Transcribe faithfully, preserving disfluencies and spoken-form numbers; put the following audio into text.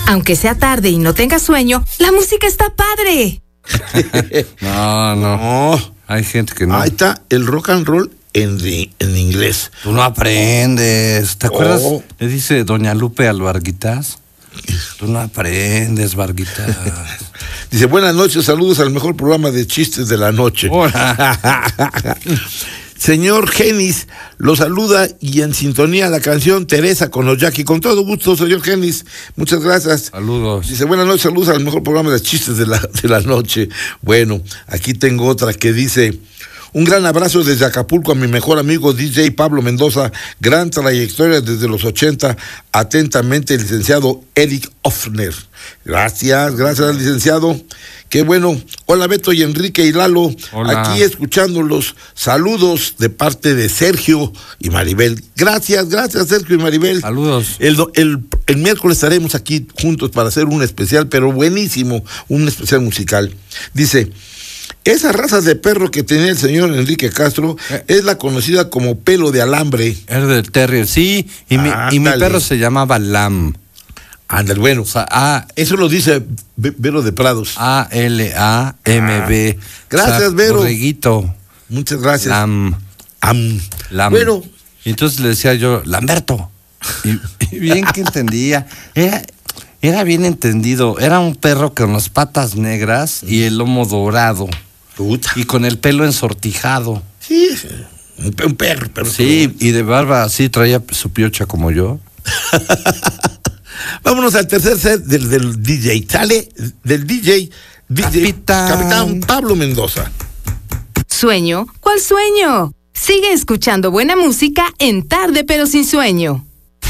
Aunque sea tarde y no tengas sueño, la música está padre. No, no. No. Hay gente que no. Ahí está el rock and roll en, en inglés. Tú no aprendes. ¿Te acuerdas? Oh. Le dice doña Lupe al Varguitas. Tú no aprendes, Varguitas. Dice, buenas noches, saludos al mejor programa de chistes de la noche. Hola. Señor Genis, lo saluda y en sintonía la canción Teresa con los Jackie. Con todo gusto, señor Genis. Muchas gracias. Saludos. Dice, buenas noches, saludos al mejor programa de chistes de la, de la noche. Bueno, aquí tengo otra que dice... Un gran abrazo desde Acapulco a mi mejor amigo D J Pablo Mendoza, gran trayectoria desde los ochenta, atentamente el licenciado Eric Offner. Gracias, gracias licenciado. Qué bueno. Hola Beto y Enrique y Lalo, Hola. Aquí escuchándolos. Saludos de parte de Sergio y Maribel. Gracias, gracias Sergio y Maribel. Saludos. El, el, el miércoles estaremos aquí juntos para hacer un especial, pero buenísimo, un especial musical. Dice... Esa raza de perro que tenía el señor Enrique Castro eh. es la conocida como pelo de alambre. Era del terrier, sí, y, mi, y mi perro se llamaba Lam. Ándale, bueno, o sea, a, eso lo dice Vero de Prados. A L A M B. Ah. Gracias, o sea, Vero. Borreguito. Muchas gracias. Lam. Am. Lam. Bueno. Y entonces le decía yo, Lamberto. Y, y bien que entendía. Era, era bien entendido. Era un perro con las patas negras y el lomo dorado. Puta. Y con el pelo ensortijado. Sí, un, un perro, perro. Sí, y de barba así traía su piocha como yo. Vámonos al tercer set del, del D J. Sale del D J, D J Capitán. Capitán Pablo Mendoza. ¿Sueño? ¿Cuál sueño? Sigue escuchando buena música en Tarde pero sin sueño.